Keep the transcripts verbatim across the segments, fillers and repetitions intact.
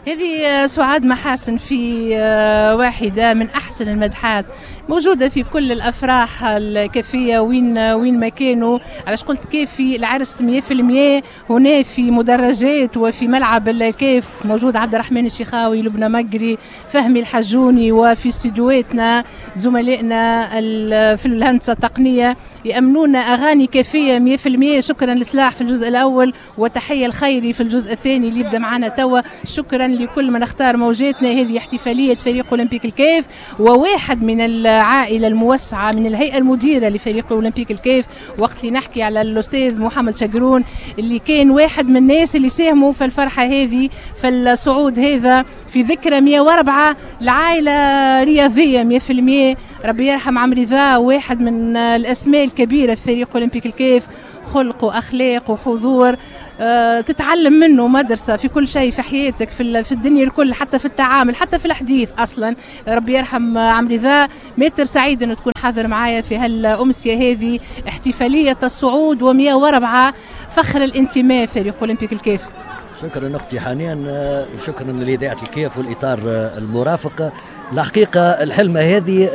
هذه سعاد محاسن في واحدة من أحسن المدحات موجودة في كل الأفراح الكافية وين وين ما كانوا. علاش قلت كافي العرس مية في المية هنا في مدرجات وفي ملعب الكيف موجود عبد الرحمن الشيخاوي، لبنى مقري، فهمي الحجوني، وفي استديوهاتنا زملائنا في الهندسة التقنية يأمنون أغاني كافية مية في المية. شكرا لسلاح في الجزء الأول وتحية الخيري في الجزء الثاني اللي يبدأ معنا توا. شكرا لكل من اختار موجاتنا. هذه احتفالية فريق أولمبيك الكيف وواحد من العائلة الموسعة من الهيئة المديرة لفريق أولمبيك الكيف، وقت اللي نحكي على الأستاذ محمد شقرون اللي كان واحد من الناس اللي ساهموا في الفرحة هذه في الصعود هذا في ذكرى مية وأربعة لعائلة رياضية مية في المية. ربي يرحم عمرو ذا، واحد من الأسماء الكبيرة في فريق أولمبيك الكيف، خلق وأخلاق وحضور، أه تتعلم منه مدرسة في كل شيء في حياتك في, في الدنيا الكل، حتى في التعامل حتى في الحديث أصلا. ربي يرحم عمرو ذا. متر سعيد أنه تكون حاضر معايا في هالأمسية هذه، احتفالية الصعود ومية وأربعة فخر الانتماء فريق أولمبيك الكيف. شكرا أختي حنان وشكرا لإذاعة الكيف والإطار المرافق. الحقيقة الحلمة هذه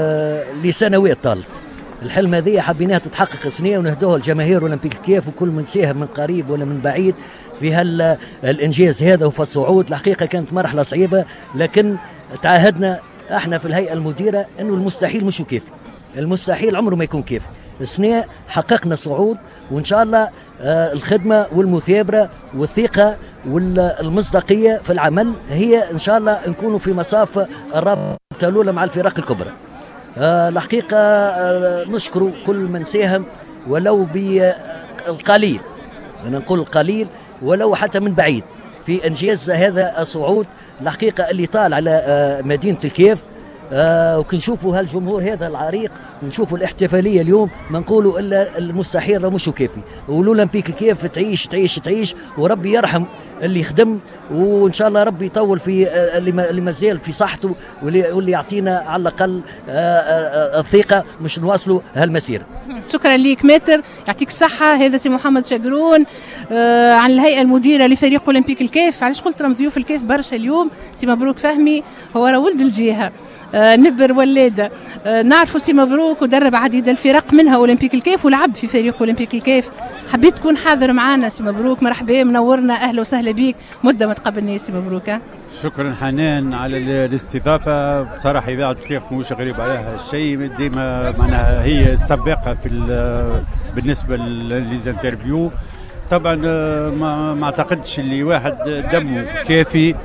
لسنوات طالت، الحلم هذه حبيناها تتحقق سنين ونهدوها الجماهير أولمبيك الكيف وكل من ساهم من قريب ولا من بعيد في هالإنجاز هذا وفي الصعود. الحقيقة كانت مرحلة صعيبة، لكن تعاهدنا احنا في الهيئة المديرة انه المستحيل مش كيفي، المستحيل عمره ما يكون كيفي. السنة حققنا صعود، وان شاء الله آه الخدمة والمثابرة والثقة والمصداقية في العمل هي ان شاء الله نكونوا في مصاف الرابطة الأولى مع الفرق الكبرى. آه الحقيقة آه نشكر كل من ساهم ولو بالقليل، أنا نقول القليل ولو حتى من بعيد في إنجاز هذا الصعود. الحقيقة اللي طال على آه مدينة الكيف آه وكنشوفوا هالجمهور هذا العريق ونشوفوا الاحتفالية اليوم ما نقولوا إلا المستحيل راه مش كافي. والأولمبيك الكيف تعيش تعيش تعيش وربي يرحم اللي يخدم، وإن شاء الله ربي يطول في آه اللي ما زال في صحته واللي يعطينا على الأقل آه آه الثقة مش نواصلوا هالمسيرة. شكرا ليك ماتر، يعطيك الصحة. هذا سي محمد شقرون آه عن الهيئة المديرة لفريق أولمبيك الكيف. علاش قلت راهم ضيوف الكيف برشا اليوم؟ سي مبروك فهمي هو راه ولد الجهة، آه نبر ولادة، آه نعرفوا سي مبروك ودرب عديد الفرق منها أولمبيك الكيف ولعب في فريق أولمبيك الكيف. حبيت تكون حاضر معنا سي مبروك، مرحبا منورنا، أهلا وسهلا بيك، مدة ما تقابلني سي مبروك. شكرا حنان على الاستضافة. بصراحة إذاعة الكيف مش غريب عليها الشيء، ديما معناها هي السابقة في بالنسبة للانترفيو. طبعا ما, ما اعتقدش اللي واحد دمه كافي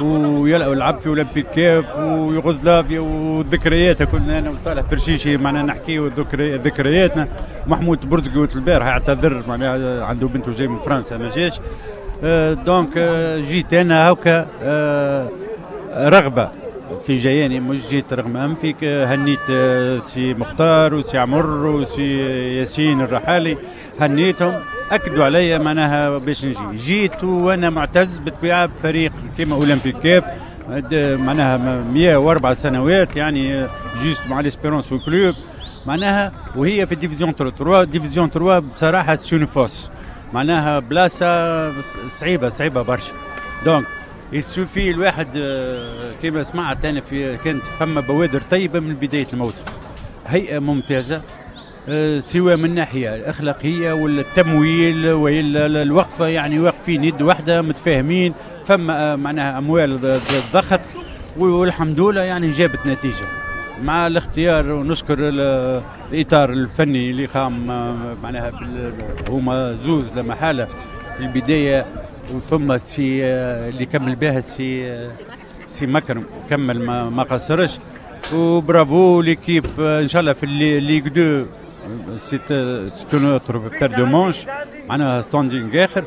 ويلعب في أولمبيك كيف ويوغوسلافيا وذكرياتها. كنا انا وصالح فرشيشي معنا نحكيو ذكرياتنا. محمود برزقوت البارح اعتذر، معناها عنده بنته جاي من فرنسا ما جاش. آه دونك آه جيت انا هكا آه رغبه في جياني، مش جيت رغم انفي. هنيت آه سي مختار وسي عمر وسي ياسين الرحالي، هنيتهم اكدوا عليا معناها باش نجي. جيت وانا معتز بالطبيعه بفريق كيما اولمبيك كيف معناها مية وأربعة سنوات، يعني جيت مع ليسبيرونس والكلوب معناها، وهي في ديفيزيون ثلاثة. ديفيزيون ثلاثة بصراحه سيونيفوس معناها بلاصه صعيبه صعيبه برشا. دونك يسوفي الواحد كما سمعت انا في كانت فما بوادر طيبه من بدايه الموسم، هيئه ممتازه سواء من الناحيه الاخلاقيه ولا التمويل ولا الوقفه، يعني واقفين يد واحده متفاهمين، فما معناها اموال ضخت والحمد لله يعني جابت نتيجه مع الاختيار. ونشكر الاطار الفني اللي قام معناها هما زوز لا محاله في البدايه، وثم سي اللي كمل بها سي سي مكرم كمل ما, ما قصرش. وبرافو ليكيب ان شاء الله في ليغ دو سيت نوتر بير دو مانش معناها ستاندينغ اخر.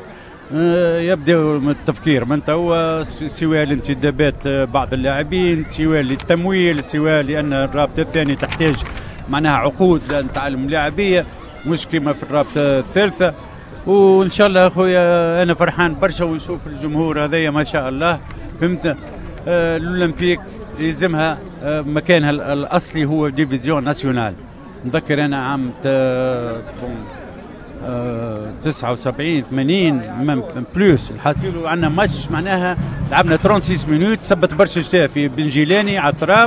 يبدا من التفكير من توا سواء لانتدابات بعض اللاعبين، سواء للتمويل، سواء لان الرابطه الثانيه تحتاج معناها عقود لتعلم لاعبيه مش كما في الرابطه الثالثه. وان شاء الله اخويا انا فرحان برشا ونشوف الجمهور هذايا ما شاء الله، فهمت. آه الاولمبيك يلزمها آه مكانها الاصلي هو ديفيزيون ناسيونال. نذكر انا عام تسعة وسبعين ثمانين بلوس الحاصل عندنا ماتش معناها لعبنا ستة وثلاثين مينوت ثبت برشا شتاء في بن جيلاني على التراب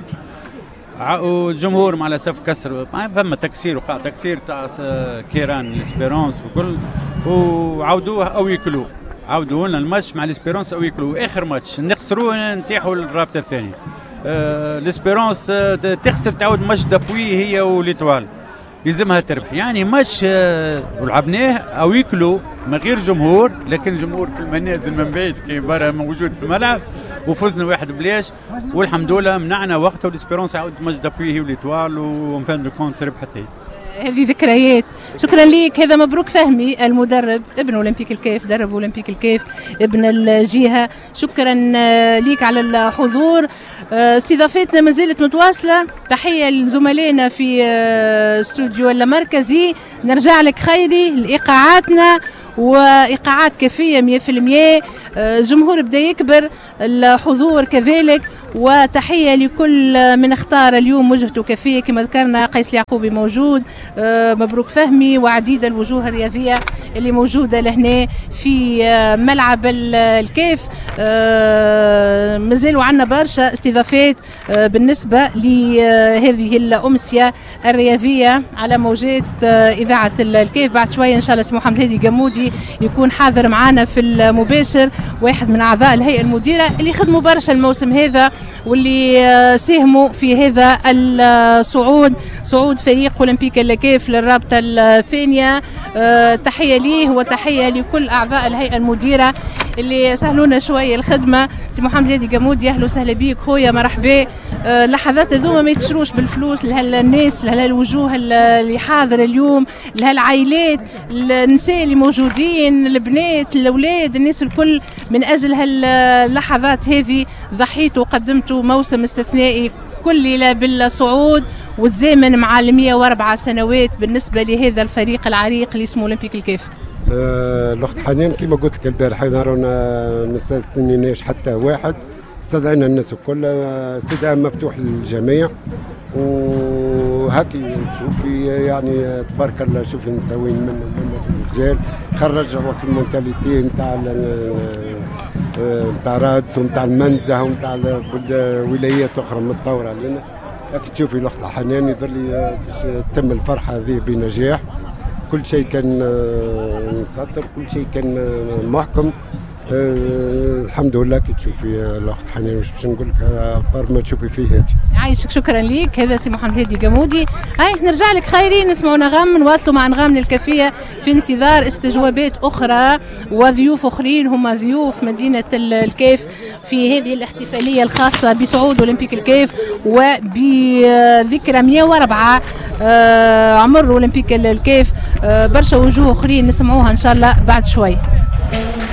والجمهور مع الاسف كسر فما تكسير وقع تكسير تاع كيران الاسبيرونس وكل وعاودوه او يكلوه عاودوا لنا الماتش مع الاسبيرونس او يكلوه اخر ماتش نخسروه نتيحوا الرابطه الثانيه. آه الاسبيرونس آه تخسر تعود ماتش دابوي هي وليتوال يلزمها تربح يعني ماتش آه ولعبناه او يكلو من غير جمهور لكن الجمهور في المنازل من بعيد كي برا موجود في الملعب وفزنا واحد بلاش والحمد لله منعنا وقتها والاسبيرونس عاود ماتش دابوي هي وليتوال ومفان دو كونت ربحت هي. هذه ذكريات. شكرا لك. هذا مبروك فهمي المدرب ابن اولمبيك الكيف درب اولمبيك الكيف ابن الجهه. شكرا لك على الحضور. استضافتنا ما زالت متواصله. تحيه لزملائنا في استوديو المركزي. نرجع لك خيري لايقاعاتنا وايقاعات كافيه مئة بالمئة. الجمهور بدا يكبر الحضور كذلك وتحيه لكل من اختار اليوم وجهته كافيه كما ذكرنا. قيس اليعقوبي موجود مبروك فهمي وعديد الوجوه الرياضيه اللي موجوده لهنا في ملعب الكيف. مازالوا عندنا برشا استضافات بالنسبه لهذه الامسيه الرياضيه على موجات اذاعه الكيف. بعد شويه ان شاء الله سي محمد هادي جمودي يكون حاضر معنا في المباشر واحد من اعضاء الهيئه المديره اللي خدموا برشا الموسم هذا واللي ساهموا في هذا الصعود صعود فريق اولمبيك الكيف للرابطه الثانيه. تحيه ليه وتحيه لكل اعضاء الهيئه المديره اللي سهلونا شويه الخدمه. سي محمد هادي جمودي اهلا وسهلا بيك خويا مرحبا. اللحظات هذوما ما يتشروش بالفلوس لهالناس لهالوجوه اللي حاضر اليوم لهالعائلات النساء اللي موجودين البنات الاولاد الناس الكل من اجل هاللحظات هذه ضحيتوا وقدمتوا موسم استثنائي كل ليله بالصعود وتزامن مع المئة وأربعة سنوات بالنسبه لهذا الفريق العريق اللي اسمه اولمبيك الكيف. الاخت حنان كما قلت لك البارحه رانا ما استثنيناش حتى واحد استدعينا الناس الكل استدعاء مفتوح للجميع وهكي تشوفي يعني تبارك الله شوفي نساوين من الرجال خرج وقت المنتاليتي نتاع نتاع رادس ونتاع المنزه ونتاع ولايات اخرى متطوره علينا. هكي تشوفي الاخت حنان يظل لي باش تتم الفرحه هذه بنجاح. كل شيء كان مسطر كل شيء كان محكم. أه الحمد لله كي تشوفي الاخت حنان واش باش نقول لك اكثر ما تشوفي فيه هاتي. عايشك شكرا ليك. هذا سي محمد هادي جمودي. هاي نرجع لك خيري نسمعوا نغم نواصلوا مع انغامنا الكافيه في انتظار استجوابات اخرى وضيوف اخرين هم ضيوف مدينه الكيف في هذه الاحتفاليه الخاصه بصعود اولمبيك الكيف وبذكرى مئة وأربعة عمر اولمبيك الكيف. برشا وجوه اخرين نسمعوها ان شاء الله بعد شوي.